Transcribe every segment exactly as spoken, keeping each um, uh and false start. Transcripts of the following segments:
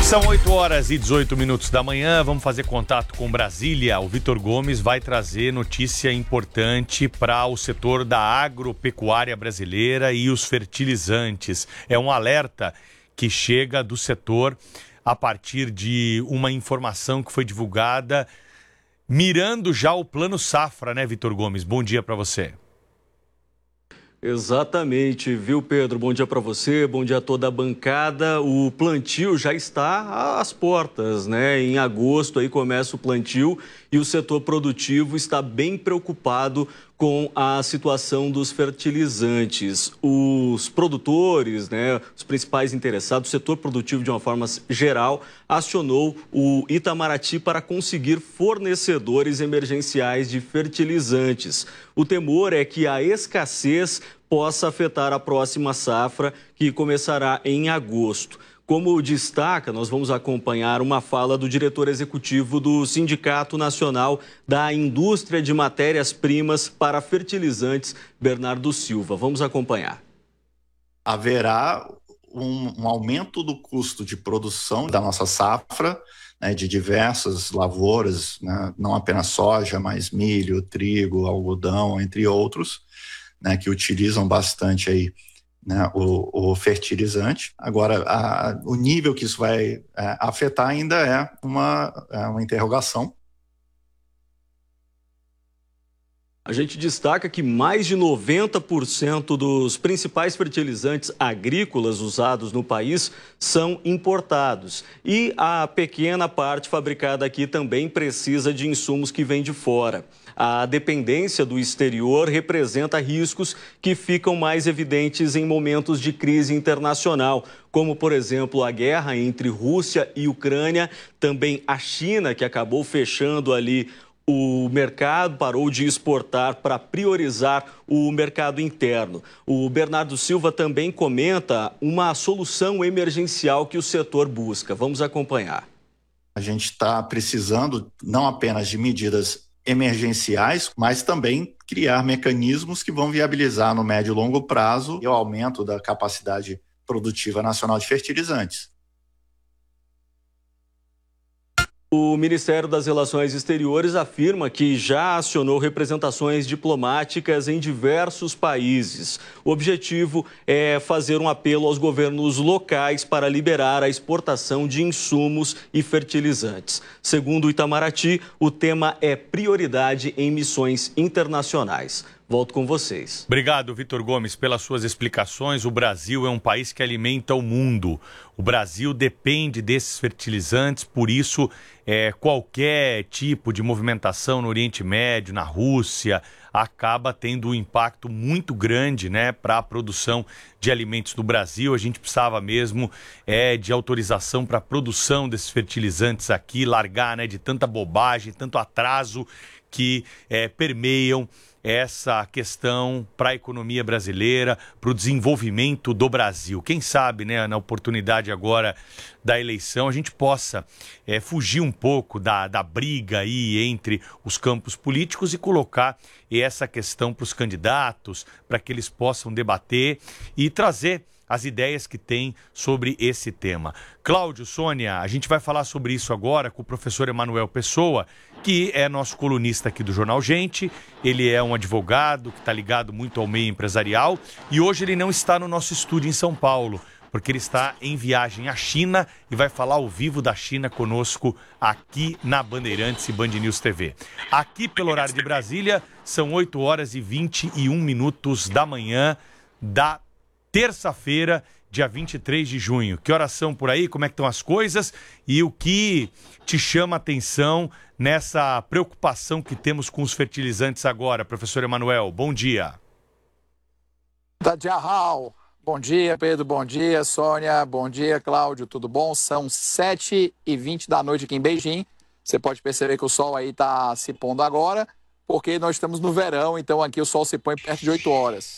São oito horas e dezoito minutos da manhã, vamos fazer contato com Brasília. O Vitor Gomes vai trazer notícia importante para o setor da agropecuária brasileira e os fertilizantes. É um alerta que chega do setor a partir de uma informação que foi divulgada, mirando já o Plano Safra, né, Vitor Gomes? Bom dia para você. Exatamente, viu, Pedro? Bom dia para você, bom dia a toda a bancada. O plantio já está às portas, né? Em agosto aí começa o plantio e o setor produtivo está bem preocupado com a situação dos fertilizantes. Os produtores, né, os principais interessados, o setor produtivo de uma forma geral, acionou o Itamaraty para conseguir fornecedores emergenciais de fertilizantes. O temor é que a escassez possa afetar a próxima safra, que começará em agosto. Como destaca, nós vamos acompanhar uma fala do diretor executivo do Sindicato Nacional da Indústria de Matérias-Primas para Fertilizantes, Bernardo Silva. Vamos acompanhar. Haverá um, um aumento do custo de produção da nossa safra, né, de diversas lavouras, né, não apenas soja, mas milho, trigo, algodão, entre outros, né, que utilizam bastante aí, né, o, o fertilizante. Agora, a, o nível que isso vai é, afetar ainda é uma, é uma interrogação. A gente destaca que mais de noventa por cento dos principais fertilizantes agrícolas usados no país são importados. E a pequena parte fabricada aqui também precisa de insumos que vêm de fora. A dependência do exterior representa riscos que ficam mais evidentes em momentos de crise internacional, como, por exemplo, a guerra entre Rússia e Ucrânia, também a China, que acabou fechando ali o mercado, parou de exportar para priorizar o mercado interno. O Bernardo Silva também comenta uma solução emergencial que o setor busca. Vamos acompanhar. A gente está precisando não apenas de medidas emergenciais, mas também criar mecanismos que vão viabilizar no médio e longo prazo o aumento da capacidade produtiva nacional de fertilizantes. O Ministério das Relações Exteriores afirma que já acionou representações diplomáticas em diversos países. O objetivo é fazer um apelo aos governos locais para liberar a exportação de insumos e fertilizantes. Segundo o Itamaraty, o tema é prioridade em missões internacionais. Volto com vocês. Obrigado, Vitor Gomes, pelas suas explicações. O Brasil é um país que alimenta o mundo. O Brasil depende desses fertilizantes, por isso é, qualquer tipo de movimentação no Oriente Médio, na Rússia, acaba tendo um impacto muito grande, né, para a produção de alimentos do Brasil. A gente precisava mesmo é, de autorização para a produção desses fertilizantes aqui, largar, né, de tanta bobagem, tanto atraso que é, permeiam essa questão para a economia brasileira, para o desenvolvimento do Brasil. Quem sabe, né, na oportunidade agora da eleição, a gente possa é, fugir um pouco da, da briga aí entre os campos políticos e colocar essa questão para os candidatos, para que eles possam debater e trazer as ideias que tem sobre esse tema. Cláudio, Sônia, a gente vai falar sobre isso agora com o professor Emanuel Pessoa, que é nosso colunista aqui do Jornal Gente. Ele é um advogado que está ligado muito ao meio empresarial e hoje ele não está no nosso estúdio em São Paulo, porque ele está em viagem à China e vai falar ao vivo da China conosco aqui na Bandeirantes e Band News T V. Aqui pelo horário de Brasília, são oito horas e vinte e um minutos da manhã da terça-feira, dia vinte e três de junho. Que horas são por aí? Como é que estão as coisas? E o que te chama a atenção nessa preocupação que temos com os fertilizantes agora? Professor Emanuel, bom dia. Tchau. Bom dia, Pedro. Bom dia, Sônia. Bom dia, Cláudio. Tudo bom? São sete e vinte da noite aqui em Beijing. Você pode perceber que o sol aí está se pondo agora, porque nós estamos no verão, então aqui o sol se põe perto de oito horas.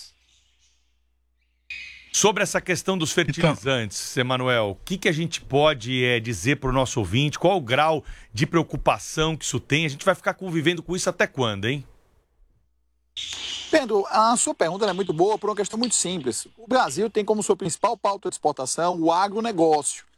Sobre essa questão dos fertilizantes, então, Emanuel, o que, que a gente pode é, dizer para o nosso ouvinte? Qual o grau de preocupação que isso tem? A gente vai ficar convivendo com isso até quando, hein? Pedro, a sua pergunta é muito boa por uma questão muito simples. O Brasil tem como sua principal pauta de exportação o agronegócio.